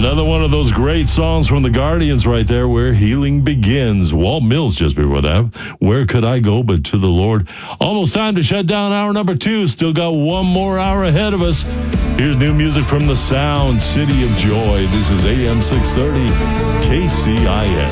Another one of those great songs from the Guardians right there, Where Healing Begins. Walt Mills just before that. Where could I go but to the Lord? Almost time to shut down hour number 2. Still got one more hour ahead of us. Here's new music from the Sound, City of Joy. This is AM 630 KCIN.